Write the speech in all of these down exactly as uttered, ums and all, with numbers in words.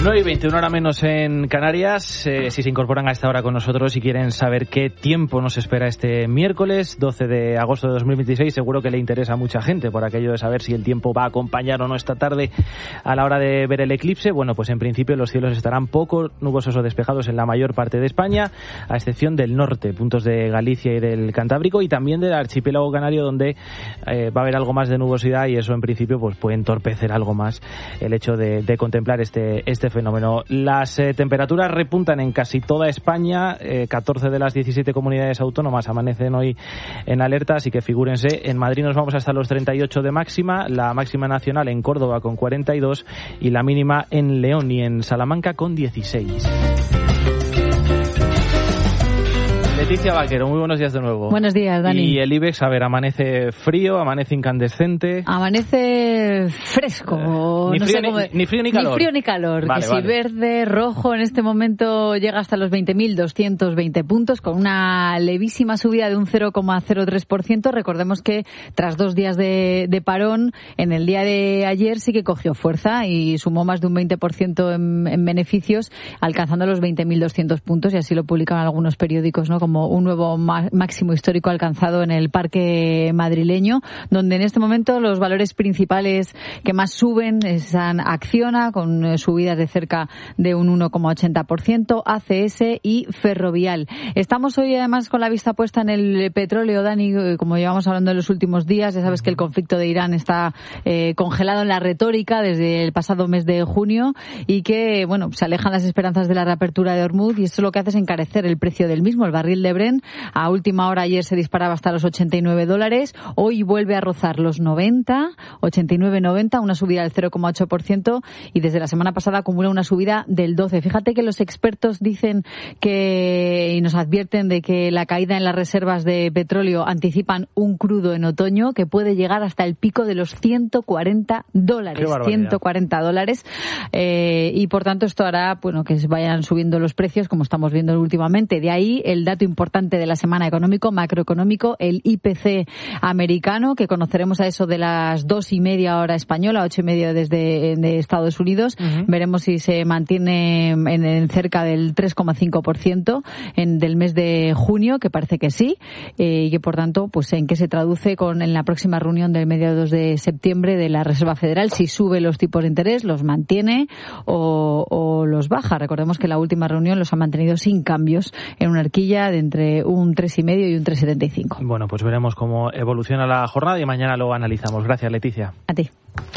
nueve y veinte, una hora menos en Canarias. Eh, si se incorporan a esta hora con nosotros y quieren saber qué tiempo nos espera este miércoles doce de agosto de dos mil veintiséis, seguro que le interesa a mucha gente por aquello de saber si el tiempo va a acompañar o no esta tarde a la hora de ver el eclipse. Bueno, pues en principio los cielos estarán poco nubosos o despejados en la mayor parte de España, a excepción del norte, puntos de Galicia y del Cantábrico, y también del archipiélago canario, donde eh, va a haber algo más de nubosidad, y eso en principio pues puede entorpecer algo más el hecho de, de contemplar este, este fenómeno. Las eh, temperaturas repuntan en casi toda España, eh, catorce de las diecisiete comunidades autónomas amanecen hoy en alerta, así que figúrense. En Madrid nos vamos hasta los treinta y ocho de máxima, la máxima nacional en Córdoba con cuarenta y dos y la mínima en León y en Salamanca con dieciséis. Leticia Vaquero, muy buenos días de nuevo. Buenos días, Dani. Y el IBEX, a ver, amanece frío, amanece incandescente. Amanece fresco. Eh, ni, no frío, sé ni, cómo... ni frío ni calor. Ni frío ni calor. Vale, que vale. Si verde, rojo, en este momento llega hasta los veinte mil doscientos veinte puntos, con una levísima subida de un cero coma cero tres por ciento. Recordemos que tras dos días de, de parón, en el día de ayer sí que cogió fuerza y sumó más de un veinte por ciento en, en beneficios, alcanzando los veinte mil doscientos puntos, y así lo publican algunos periódicos, ¿no? Como un nuevo máximo histórico alcanzado en el parque madrileño, donde en este momento los valores principales que más suben están Acciona, con subidas de cerca de un uno coma ochenta por ciento, A C S y Ferrovial. Estamos hoy además con la vista puesta en el petróleo, Dani, como llevamos hablando en los últimos días. Ya sabes que el conflicto de Irán está eh, congelado en la retórica desde el pasado mes de junio, y que, bueno, se alejan las esperanzas de la reapertura de Hormuz, y esto lo que hace es encarecer el precio del mismo. El barril de Brent a última hora ayer se disparaba hasta los ochenta y nueve dólares, hoy vuelve a rozar los noventa, ochenta y nueve noventa, una subida del cero coma ocho por ciento, y desde la semana pasada acumula una subida del doce por ciento. Fíjate que los expertos dicen que, y nos advierten de que la caída en las reservas de petróleo anticipan un crudo en otoño que puede llegar hasta el pico de los ciento cuarenta dólares. ciento cuarenta dólares. Eh, y por tanto esto hará, bueno, que vayan subiendo los precios, como estamos viendo últimamente. De ahí el dato importante de la semana económico, macroeconómico, el I P C americano, que conoceremos a eso de las dos y media hora española, ocho y media desde de Estados Unidos. Uh-huh. Veremos si se mantiene en, en cerca del tres coma cinco por ciento en del mes de junio, que parece que sí, eh, y que por tanto, pues en qué se traduce con en la próxima reunión del mediados de septiembre de la Reserva Federal, si sube los tipos de interés, los mantiene o, o los baja. Recordemos que la última reunión los ha mantenido sin cambios, en una horquilla de entre un tres y medio y un tres setenta y cinco. Bueno, pues veremos cómo evoluciona la jornada y mañana lo analizamos. Gracias, Leticia. A ti.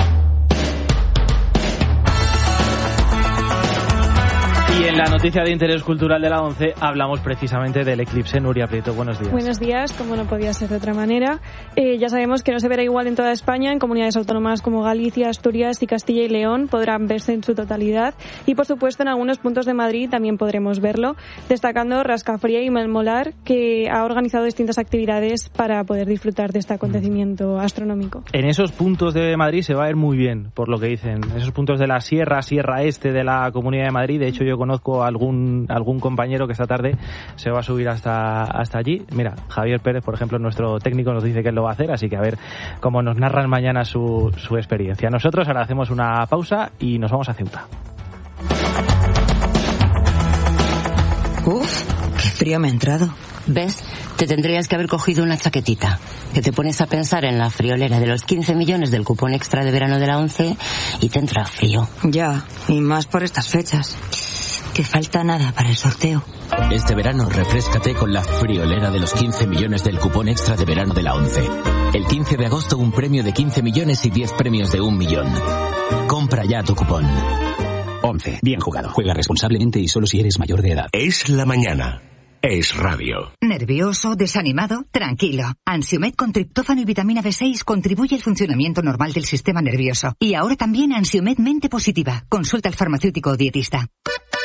Y en la noticia de interés cultural de la once hablamos precisamente del eclipse. Nuria Prieto, buenos días. Buenos días, como no podía ser de otra manera. Eh, ya sabemos que no se verá igual en toda España. En comunidades autónomas como Galicia, Asturias y Castilla y León podrán verse en su totalidad. Y por supuesto en algunos puntos de Madrid también podremos verlo, destacando Rascafría y Melmolar, que ha organizado distintas actividades para poder disfrutar de este acontecimiento astronómico. En esos puntos de Madrid se va a ver muy bien, por lo que dicen. Esos puntos de la sierra, sierra este de la Comunidad de Madrid. De hecho, yo conozco a algún algún compañero que esta tarde se va a subir hasta hasta allí. Mira, Javier Pérez, por ejemplo, nuestro técnico, nos dice que él lo va a hacer, así que a ver cómo nos narran mañana su, su experiencia. Nosotros ahora hacemos una pausa y nos vamos a Ceuta. Uf, qué frío me ha entrado. ¿Ves? Te tendrías que haber cogido una chaquetita. Que te pones a pensar en la friolera de los quince millones del cupón extra de verano de la once y te entra frío. Ya, y más por estas fechas. Que falta nada para el sorteo. Este verano refréscate con la friolera de los quince millones del cupón extra de verano de la once. El quince de agosto un premio de quince millones y diez premios de un millón. Compra ya tu cupón. once. Bien jugado. Juega responsablemente y solo si eres mayor de edad. Es la mañana. Es radio. ¿Nervioso? ¿Desanimado? Tranquilo. Ansiomed con triptófano y vitamina B seis contribuye al funcionamiento normal del sistema nervioso. Y ahora también Ansiomed Mente Positiva. Consulta al farmacéutico o dietista.